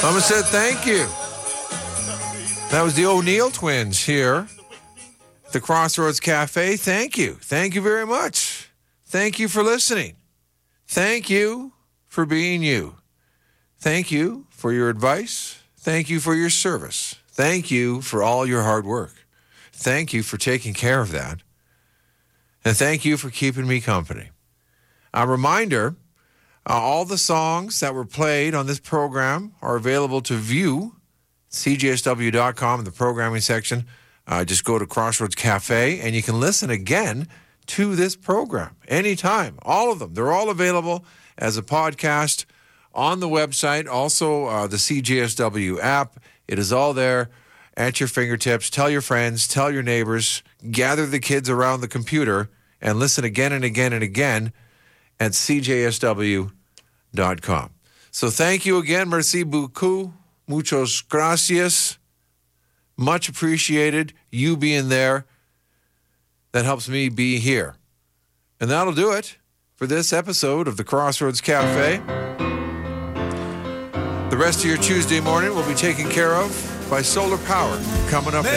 Mama said thank you. That was the O'Neill twins here. The Crossroads Cafe. Thank you. Thank you very much. Thank you for listening. Thank you for being you. Thank you for your advice. Thank you for your service. Thank you for all your hard work. Thank you for taking care of that. And thank you for keeping me company. A reminder, all the songs that were played on this program are available to view, cjsw.com in the programming section. Just go to Crossroads Cafe, and you can listen again to this program anytime. All of them. They're all available as a podcast on the website. Also, the CJSW app. It is all there at your fingertips. Tell your friends. Tell your neighbors. Gather the kids around the computer and listen again and again and again at cjsw.com. So thank you again. Merci beaucoup. Muchos gracias. Much appreciated. You being there. That helps me be here. And that'll do it for this episode of the Crossroads Cafe. The rest of your Tuesday morning will be taken care of by solar power coming up.